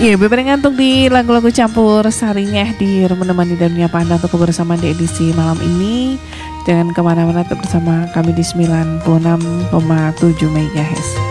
Iya, beberapa ngantuk di lagu-lagu campur sarinya di menemani dunia Anda untuk kebersamaan di edisi malam ini. Jangan kemana-mana, tetap bersama kami di 96,7 MHz.